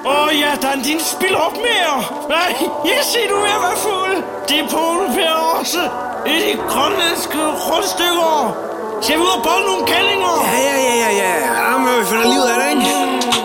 Ja, Dan, din spil op mere. Nej, jeg kan se, du er ved at være fuld. Det er polpærer også. I de grønlandske rundstykker. Skal vi ud og bolle nogle kællinger? Ja. Jamen, vi finder livet af det, ikke?